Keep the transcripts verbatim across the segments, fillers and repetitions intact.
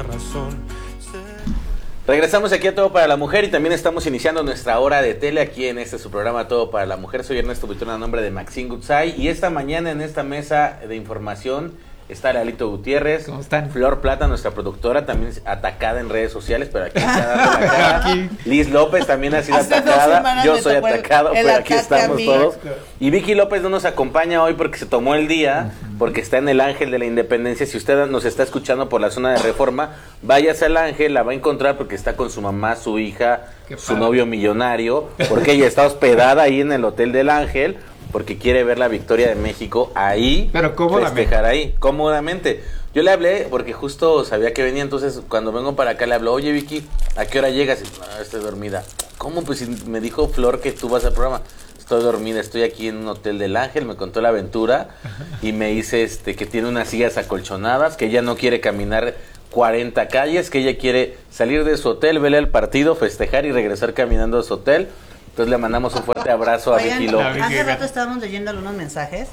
la razón. Regresamos aquí a Todo para la Mujer y también estamos iniciando nuestra hora de tele aquí en este su programa Todo para la Mujer. Soy Ernesto Buitrón a nombre de Maxine Goodside y esta mañana en esta mesa de información está Lalito Gutiérrez. ¿Cómo están? Flor Plata, nuestra productora, también atacada en redes sociales, pero aquí está dando la cara. Aquí. Liz López también ha sido Hace atacada. Yo soy atacado, el, el pero aquí estamos todos. Y Vicky López no nos acompaña hoy porque se tomó el día, porque está en el Ángel de la Independencia. Si usted nos está escuchando por la zona de Reforma, váyase al Ángel, la va a encontrar porque está con su mamá, su hija, su novio millonario, porque ella está hospedada ahí en el Hotel del Ángel, porque quiere ver la victoria de México ahí, pero cómodamente. Festejar ahí, cómodamente. Yo le hablé porque justo sabía que venía, entonces cuando vengo para acá le hablo, oye Vicky, ¿a qué hora llegas? Y, no, estoy dormida. ¿Cómo? Pues me dijo Flor que tú vas al programa. Estoy dormida, estoy aquí en un Hotel del Ángel, me contó la aventura y me dice este que tiene unas sillas acolchonadas, que ella no quiere caminar cuarenta calles, que ella quiere salir de su hotel, verle el partido, festejar y regresar caminando a su hotel. Entonces le mandamos un fuerte abrazo a Oigan, Vicky López. Hace rato estábamos leyendo algunos mensajes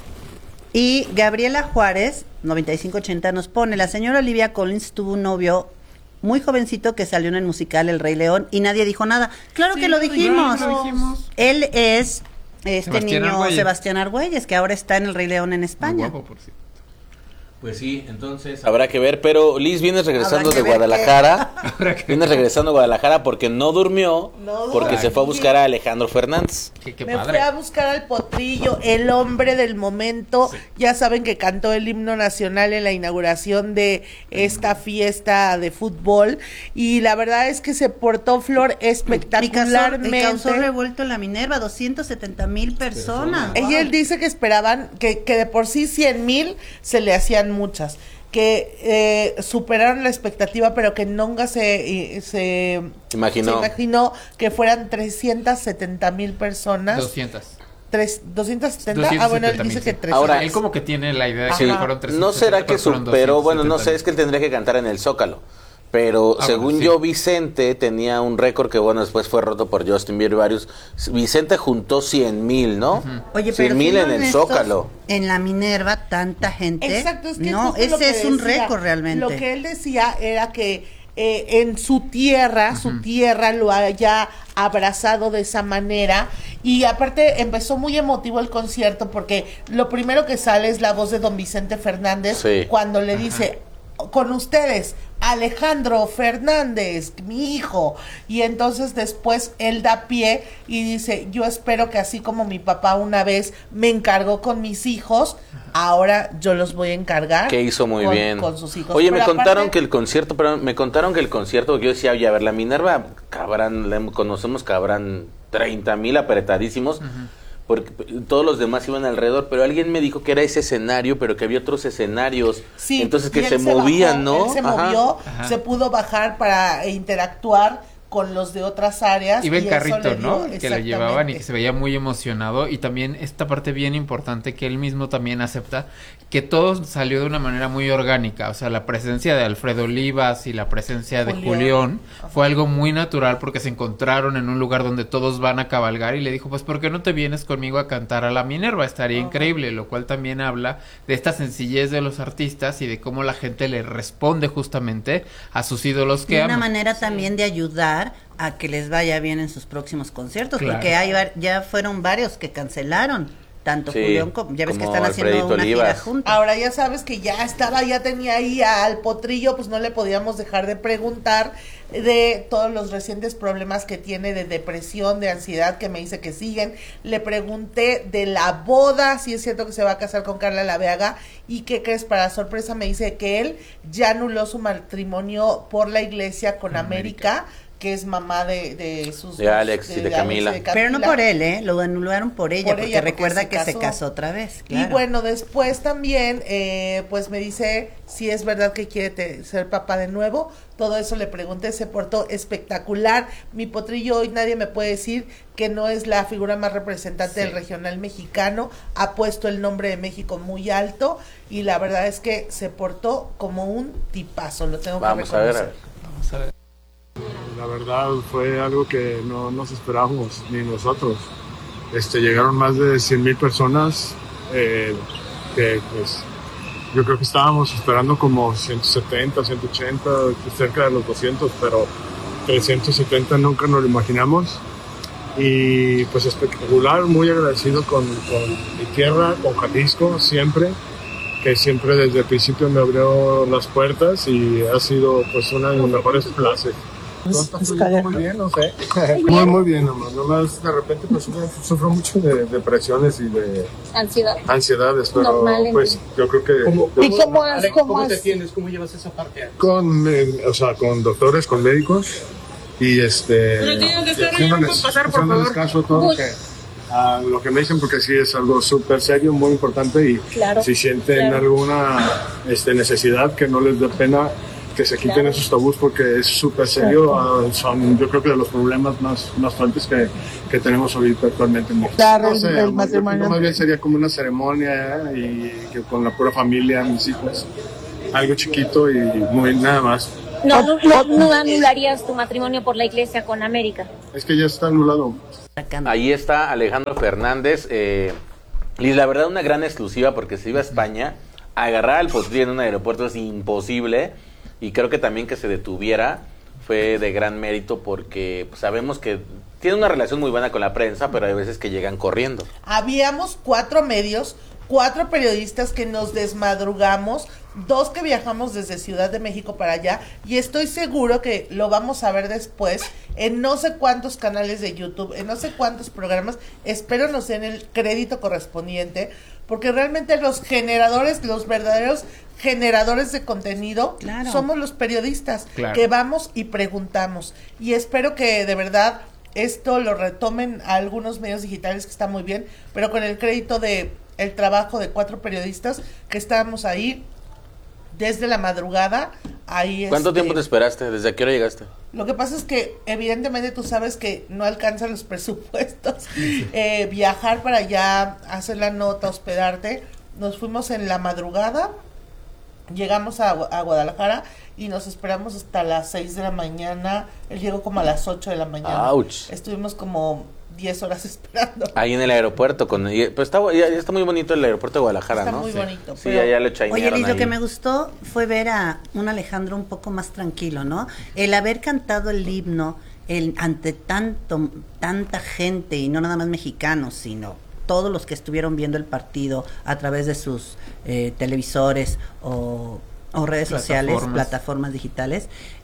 y Gabriela Juárez, noventa y cinco ochenta, nos pone: la señora Olivia Collins tuvo un novio muy jovencito que salió en el musical El Rey León y nadie dijo nada. Claro sí, que lo dijimos. lo dijimos. Él es este Sebastián niño Argüelles. Sebastián Argüelles, que ahora está en El Rey León en España. Muy guapo, por cierto. Pues sí, entonces habrá que ver, pero Liz, vienes regresando de Guadalajara, vienes regresando a Guadalajara porque no durmió, no, porque se fue a buscar a Alejandro Fernández. Qué, qué Me padre. Fue a buscar al Potrillo, el hombre del momento, sí. Ya saben que cantó el himno nacional en la inauguración de esta fiesta de fútbol, y la verdad es que se portó Flor espectacularmente. Y causó, y causó revuelto en la Minerva, doscientos setenta mil personas. Wow. Y él dice que esperaban, que, que de por sí cien mil se le hacían muchas, que eh, superaron la expectativa, pero que nunca se, se, imaginó. se imaginó que fueran trescientas setenta mil personas. doscientas. Tres, doscientos setenta. Ah, bueno, él dice que trescientos. Ahora, él como que tiene la idea de que sí. fueron trescientos. No será que superó, bueno, no sé, es que él tendría que cantar en el Zócalo. Pero ah, según bueno, sí. yo, Vicente tenía un récord que, bueno, después fue roto por Justin Bieber y varios. Vicente juntó cien mil, ¿no? Uh-huh. Oye, cien mil en el Zócalo. En la Minerva, tanta gente. Exacto, es que no, ese es un decía, récord realmente. Lo que él decía era que eh, en su tierra, uh-huh. su tierra lo haya abrazado de esa manera, y aparte empezó muy emotivo el concierto porque lo primero que sale es la voz de don Vicente Fernández, sí. cuando le uh-huh. dice: con ustedes, Alejandro Fernández, mi hijo. Y entonces después él da pie y dice: yo espero que así como mi papá una vez me encargó con mis hijos, ahora yo los voy a encargar. Que hizo muy con, bien con sus hijos. Oye, Pero me aparte, contaron que el concierto, perdón, me contaron que el concierto, yo decía, oye, a ver, la Minerva, cabrán, la conocemos, cabrán treinta mil apretadísimos. Uh-huh. Porque todos los demás iban alrededor, pero alguien me dijo que era ese escenario, pero que había otros escenarios, sí, entonces que se, se movían, bajó, ¿no? Él se Ajá. movió, Ajá. se pudo bajar para interactuar con los de otras áreas. Iba en carrito, ¿no? Que le llevaban y que se veía muy emocionado. Y también esta parte bien importante que él mismo también acepta, que todo salió de una manera muy orgánica. O sea, la presencia de Alfredo Olivas y la presencia de Julián, Julián fue algo muy natural porque se encontraron en un lugar donde todos van a cabalgar y le dijo, pues, ¿por qué no te vienes conmigo a cantar a la Minerva? Estaría uh-huh. increíble, lo cual también habla de esta sencillez de los artistas y de cómo la gente le responde justamente a sus ídolos que de aman. Una manera sí. también de ayudar a que les vaya bien en sus próximos conciertos, claro. porque hay ya fueron varios que cancelaron, tanto sí, Julián como, ya ves como que están haciendo Alfredito una Olivas. Gira juntos. Ahora ya sabes que ya estaba, ya tenía ahí al Potrillo, pues no le podíamos dejar de preguntar de todos los recientes problemas que tiene de depresión, de ansiedad, que me dice que siguen. Le pregunté de la boda, si es cierto que se va a casar con Carla Laveaga, y qué crees, para sorpresa me dice que él ya anuló su matrimonio por la iglesia con América, América que es mamá de, de sus... De Alex de, y de, de Camila. Alex y de Pero no por él, ¿eh? Lo anularon por ella, por porque ella, porque recuerda se que casó. se casó otra vez. Claro. Y bueno, después también, eh, pues me dice si es verdad que quiere te, ser papá de nuevo. Todo eso le pregunté, se portó espectacular. Mi Potrillo hoy nadie me puede decir que no es la figura más representante sí. del regional mexicano. Ha puesto el nombre de México muy alto y la verdad es que se portó como un tipazo, lo tengo Vamos que reconocer. A ver, a ver. Vamos a ver. La verdad fue algo que no nos esperábamos, ni nosotros. Este, llegaron más de cien mil personas, eh, que pues yo creo que estábamos esperando como ciento setenta, ciento ochenta, cerca de los doscientos, pero trescientos setenta nunca nos lo imaginamos. Y pues espectacular, muy agradecido con, con mi tierra, con Jalisco, siempre, que siempre desde el principio me abrió las puertas y ha sido pues una de las mejores clases. Muy bien, no sé. Muy, muy bien, nomás. Nomás de repente pues sufro, sufro mucho de depresiones y de ansiedad. ansiedades, pero normal, pues yo creo que... ¿Cómo, ¿Y cómo, has, cómo, cómo has, te atiendes? ¿Cómo llevas esa parte? Con, eh, o sea, con doctores, con médicos y este... Pero tienes que estar ahí, no puedes pasar, por favor. Caso a todo que, a lo que me dicen, porque sí es algo súper serio, muy importante y claro, si sienten claro. alguna este, necesidad, que no les dé pena que se quiten claro. esos tabús, porque es súper serio. Claro. Uh, son yo creo que de los problemas más, más fuertes que, que tenemos ahorita actualmente en México. Claro, no sé, el, el matrimonio. Más bien sería como una ceremonia y que con la pura familia, mis hijos, algo chiquito y muy nada más. No, no, no, no anularías tu matrimonio por la iglesia con América. Es que ya está anulado. Ahí está Alejandro Fernández. Eh, Liz, la verdad, una gran exclusiva, porque se iba a España, agarrar al potrillo en un aeropuerto es imposible. Y creo que también que se detuviera fue de gran mérito, porque pues, sabemos que tiene una relación muy buena con la prensa, pero hay veces que llegan corriendo. Habíamos cuatro medios, cuatro periodistas que nos desmadrugamos, dos que viajamos desde Ciudad de México para allá, y estoy seguro que lo vamos a ver después en no sé cuántos canales de YouTube, en no sé cuántos programas. Espero nos den el crédito correspondiente, porque realmente los generadores, los verdaderos generadores de contenido, claro. somos los periodistas, claro. que vamos y preguntamos. Y espero que de verdad esto lo retomen a algunos medios digitales, que está muy bien, pero con el crédito de el trabajo de cuatro periodistas que estábamos ahí desde la madrugada. Ahí ¿Cuánto este, tiempo te esperaste? ¿Desde a qué hora llegaste? Lo que pasa es que evidentemente tú sabes que no alcanzan los presupuestos. Sí. Eh, viajar para allá, hacer la nota, hospedarte. Nos fuimos en la madrugada, llegamos a, a Guadalajara y nos esperamos hasta las seis de la mañana. Él llegó como a las ocho de la mañana. Ouch. Estuvimos como diez horas esperando. Ahí en el aeropuerto, con pues está, ya, ya está muy bonito el aeropuerto de Guadalajara, está ¿no? Está muy sí. bonito. Sí, ya, ya lo chainearon. Oye, Liz, ahí. lo que me gustó fue ver a un Alejandro un poco más tranquilo, ¿no? El haber cantado el himno el, ante tanto tanta gente, y no nada más mexicanos, sino todos los que estuvieron viendo el partido a través de sus eh, televisores o, o redes sociales, plataformas digitales,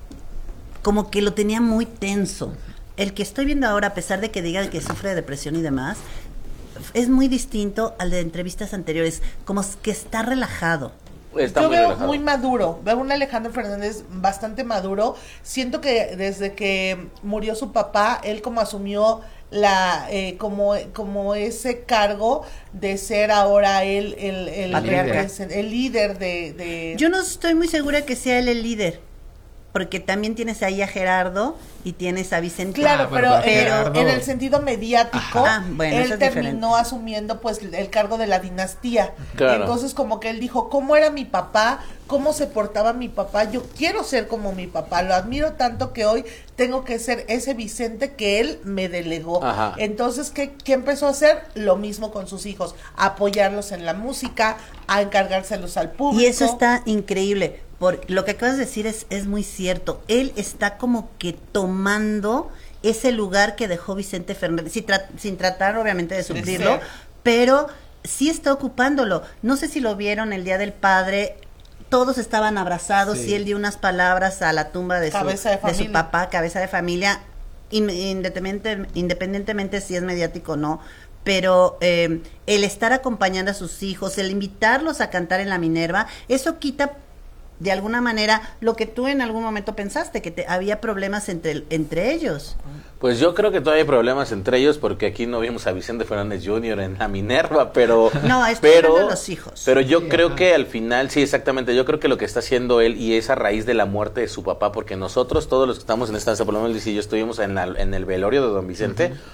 como que lo tenía muy tenso. El que estoy viendo ahora, a pesar de que diga que sufre de depresión y demás, es muy distinto al de entrevistas anteriores, como que está relajado. Está Yo muy veo relajado. muy maduro, veo un Alejandro Fernández bastante maduro. Siento que desde que murió su papá, él como asumió la eh, como como ese cargo de ser ahora él el, el, el, líder. el líder de, de... Yo no estoy muy segura que sea él el líder, porque también tienes ahí a Gerardo y tienes a Vicente. Claro, ah, pero, pero en, en el sentido mediático, ah, bueno, él es terminó diferente. asumiendo pues el cargo de la dinastía. Claro. Entonces como que él dijo, ¿cómo era mi papá? ¿Cómo se portaba mi papá? Yo quiero ser como mi papá, lo admiro tanto que hoy tengo que ser ese Vicente que él me delegó. Ajá. Entonces, ¿qué, ¿qué empezó a hacer? Lo mismo con sus hijos, a apoyarlos en la música, a encargárselos al público. Y eso está increíble. Por lo que acabas de decir es, es muy cierto. Él está como que tomando ese lugar que dejó Vicente Fernández, sin, tra- sin tratar obviamente de suplirlo, Sí. pero sí está ocupándolo. No sé si lo vieron el Día del Padre, todos estaban abrazados, Sí. y él dio unas palabras a la tumba de, su, Cabeza de de su familia. papá, cabeza de familia, in- independiente- independientemente si es mediático o no. Pero eh, el estar acompañando a sus hijos, el invitarlos a cantar en la Minerva, eso quita de alguna manera lo que tú en algún momento pensaste, que te, había problemas entre, entre ellos. Pues yo creo que todavía hay problemas entre ellos, porque aquí no vimos a Vicente Fernández junior en la Minerva, pero... No, estoy pero, hablando de los hijos. Pero yo Sí, creo ajá. que al final, sí, exactamente, yo creo que lo que está haciendo él, y es a raíz de la muerte de su papá, porque nosotros, todos los que estamos en esta mesa, por lo menos Luis y yo, estuvimos en, la, en el velorio de don Vicente. Uh-huh.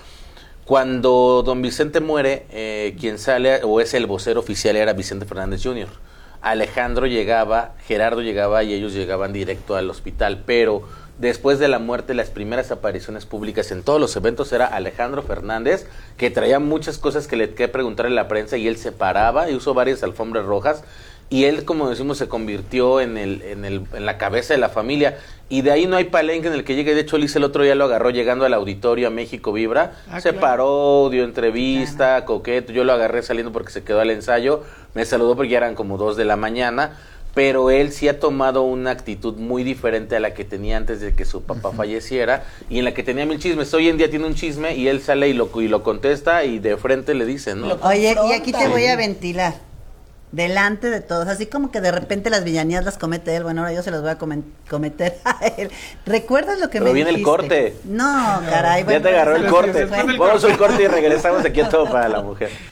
Cuando don Vicente muere, eh, quien sale, o es el vocero oficial, era Vicente Fernández junior Alejandro llegaba, Gerardo llegaba y ellos llegaban directo al hospital, pero después de la muerte, las primeras apariciones públicas en todos los eventos era Alejandro Fernández, que traía muchas cosas que le que preguntarle a la prensa, y él se paraba y usó varias alfombras rojas y él, como decimos, se convirtió en el, en el, en la cabeza de la familia, y de ahí no hay palenque en el que llegue. De hecho, Liz el otro día lo agarró llegando al auditorio a México Vibra, ah, se claro. paró, dio entrevista, claro. coqueto, yo lo agarré saliendo porque se quedó al ensayo, me saludó porque ya eran como dos de la mañana, pero él sí ha tomado una actitud muy diferente a la que tenía antes de que su papá uh-huh. falleciera, y en la que tenía mil chismes. Hoy en día tiene un chisme y él sale y lo, y lo contesta y de frente le dice, ¿no? Oye, y aquí te voy a ventilar. Delante de todos, así como que de repente las villanías las comete él, bueno, ahora yo se las voy a comen- cometer a él. ¿Recuerdas lo que Pero me viene dijiste? el corte. No, caray. Ya bueno, te agarró el corte. el Vamos al corte y regresamos aquí a Todo para la Mujer.